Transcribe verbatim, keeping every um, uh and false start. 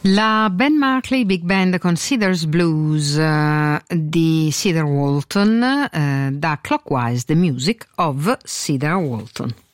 La Ben Markley Big Band con Cedars Blues uh, di Cedar Walton uh, da Clockwise, The Music of Cedar Walton.